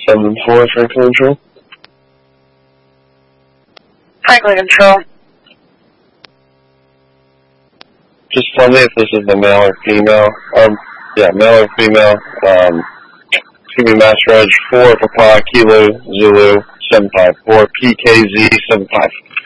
7-4 Franklin Control. Franklin Control. Just tell me if this is the male or female. Male or female. Mass Reg 4 Papa Kilo Zulu 754 PKZ 75.